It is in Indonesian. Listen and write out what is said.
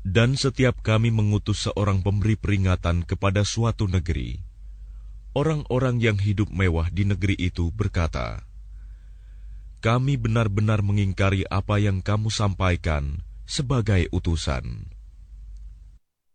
Dan setiap kami mengutus seorang pemberi peringatan kepada suatu negeri, orang-orang yang hidup mewah di negeri itu berkata, "Kami benar-benar mengingkari apa yang kamu sampaikan sebagai utusan."